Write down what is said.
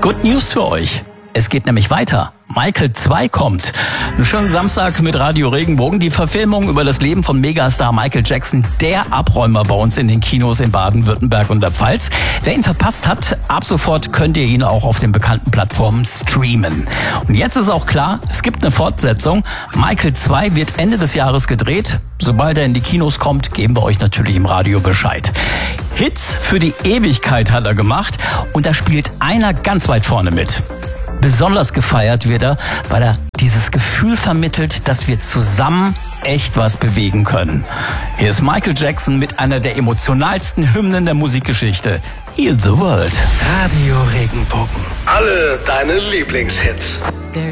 Good News für euch. Es geht nämlich weiter. Michael 2 kommt. Einen schönen Samstag mit Radio Regenbogen. Die Verfilmung über das Leben von Megastar Michael Jackson, der Abräumer bei uns in den Kinos in Baden-Württemberg und der Pfalz. Wer ihn verpasst hat, ab sofort könnt ihr ihn auch auf den bekannten Plattformen streamen. Und jetzt ist auch klar, es gibt eine Fortsetzung. Michael 2 wird Ende des Jahres gedreht. Sobald er in die Kinos kommt, geben wir euch natürlich im Radio Bescheid. Hits für die Ewigkeit hat er gemacht und da spielt einer ganz weit vorne mit. Besonders gefeiert wird er, weil er dieses Gefühl vermittelt, dass wir zusammen echt was bewegen können. Hier ist Michael Jackson mit einer der emotionalsten Hymnen der Musikgeschichte. Heal the World. Radio Regenbogen. Alle deine Lieblingshits. There's